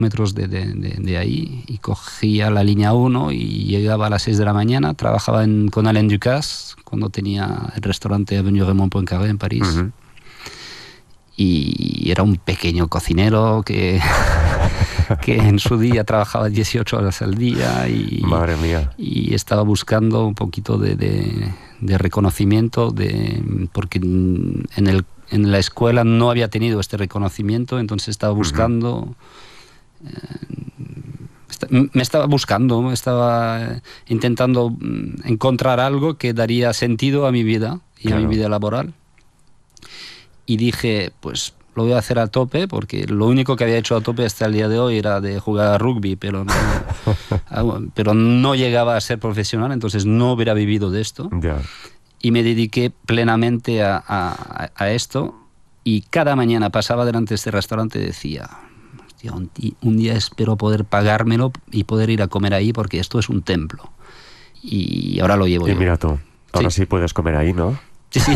metros de ahí, y cogía la línea 1 y llegaba a las 6 de la mañana. Trabajaba con Alain Ducasse cuando tenía el restaurante Avenue Raymond Poincaré en París. Uh-huh. Y era un pequeño cocinero que en su día trabajaba 18 horas al día y, madre mía, y estaba buscando un poquito de reconocimiento, porque en la escuela no había tenido este reconocimiento, entonces estaba buscando... estaba intentando encontrar algo que daría sentido a mi vida y claro, a mi vida laboral. Y dije, pues lo voy a hacer a tope, porque lo único que había hecho a tope hasta el día de hoy era de jugar a rugby, pero no llegaba a ser profesional, entonces no hubiera vivido de esto. Yeah. Y me dediqué plenamente a esto, y cada mañana pasaba delante de este restaurante y decía... un día espero poder pagármelo y poder ir a comer ahí, porque esto es un templo. Y ahora lo llevo yo. Y mira tú, ahora sí puedes comer ahí, ¿no? Sí, sí.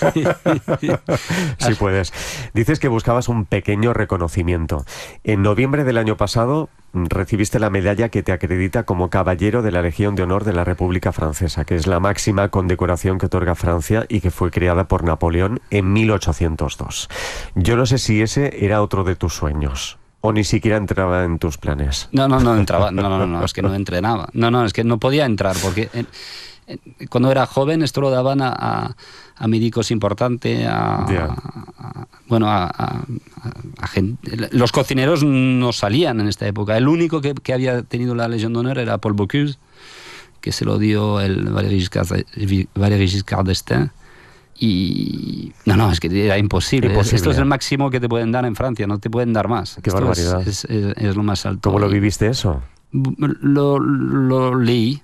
Sí puedes. Dices que buscabas un pequeño reconocimiento. En noviembre del año pasado recibiste la medalla que te acredita como Caballero de la Legión de Honor de la República Francesa, que es la máxima condecoración que otorga Francia y que fue creada por Napoleón en 1802. Yo no sé si ese era otro de tus sueños. ¿O ni siquiera entraba en tus planes? No entraba. No, es que no entrenaba. No, es que no podía entrar, porque cuando era joven esto lo daban a médicos importantes, a gente. Los cocineros no salían en esta época. El único que había tenido la Legión de Honor era Paul Bocuse, que se lo dio el Valéry Giscard d'Estaing. Y no, es que era imposible. Esto es el máximo que te pueden dar en Francia, no te pueden dar más. Qué barbaridad. Es lo más alto. ¿Cómo lo viviste eso? Lo leí.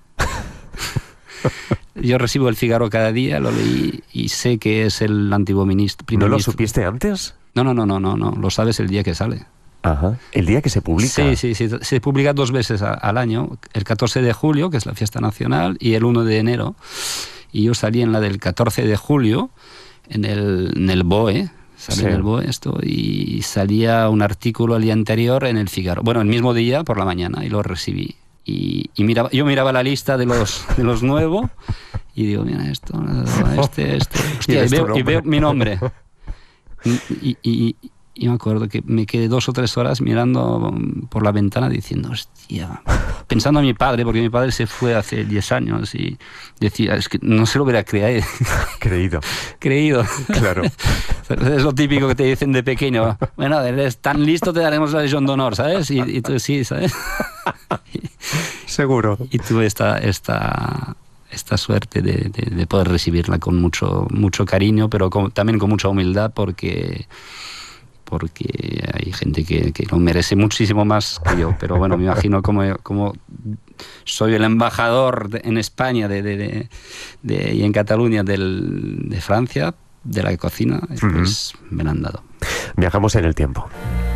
Yo recibo el Figaro cada día, lo leí y sé que es el antiguo primer ministro. ¿No lo supiste antes? No, lo sabes el día que sale. Ajá, el día que se publica. Sí, se publica 2 veces al año, el 14 de julio, que es la fiesta nacional, y el 1 de enero. Y yo salí en la del 14 de julio, en el BOE, en el BOE y salía un artículo el día anterior en el Figaro. Bueno, el mismo día por la mañana, y lo recibí. Y yo miraba la lista de los nuevos y digo, mira esto, este. Hostia, y veo mi nombre. Y me acuerdo que me quedé 2 o 3 horas mirando por la ventana diciendo, hostia, pensando en mi padre, porque mi padre se fue hace 10 años y decía, es que no se lo hubiera creído. Creído. Claro. Es lo típico que te dicen de pequeño. Bueno, eres tan listo, te daremos la Legión de Honor, ¿sabes? Y tú sí, ¿sabes? Seguro. Y tuve esta suerte de poder recibirla con mucho cariño, pero también con mucha humildad, porque hay gente que lo merece muchísimo más que yo. Pero bueno, me imagino como soy el embajador en España y en Cataluña de Francia, de la cocina, pues me la han dado. Viajamos en el tiempo.